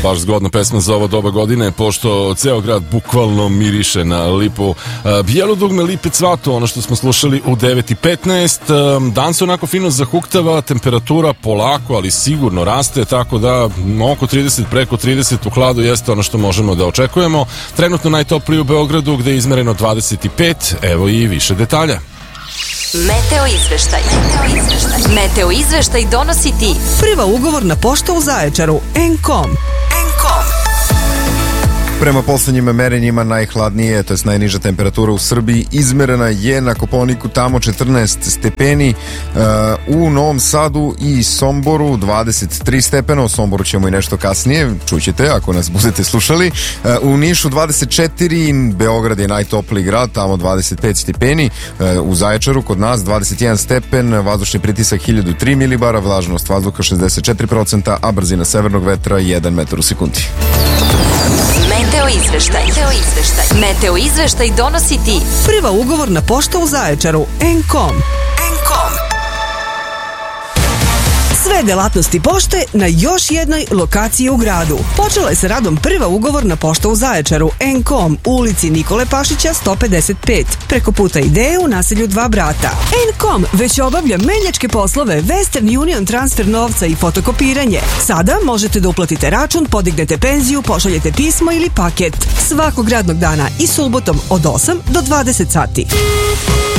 baš zgodna pesma za ovo doba godine, pošto ceo grad bukvalno miriše na lipu. Bijelo dugme, lipe cvato, ono što smo slušali u 9:15. Dan se onako fino zahuktava, temperatura polako, ali sigurno raste, tako da oko 30, preko 30 u hladu jeste ono što možemo da očekujemo. Trenutno najtopliji u Beogradu, gde je izmereno 25, evo i više detalja. Meteo izveštaj. Meteo izveštaj donosi ti. Prva ugovorna pošta u Zaječaru, Encom. Prema poslednjim merenjima najhladnije, to je najniža temperatura u Srbiji, izmerena je na Kopaoniku, tamo 14 stepeni, u Novom Sadu i Somboru 23 stepena, o Somboru ćemo i nešto kasnije, čućete ako nas budete slušali, u Nišu 24, Beograd je najtopliji grad, tamo 25 stepeni, u Zaječaru kod nas 21 stepen, vazdušni pritisak 1003 milibara, vlažnost vazduha 64%, a brzina severnog vetra 1 metar u sekundi. Meteo izveštaj. Meteo izveštaj donosi ti. Prva ugovorna pošta u Zaječaru, Encom. Sve delatnosti pošte na još jednoj lokaciji u gradu. Počela je sa radom prva ugovorna pošta u Zaječaru, Encom, u ulici Nikole Pašića 155, preko puta Ideje u naselju Dva Brata. Encom već obavlja menjačke poslove, Western Union transfer novca i fotokopiranje. Sada možete da uplatite račun, podignete penziju, pošaljete pismo ili paket. Svakog radnog dana i subotom od 8 do 20 sati.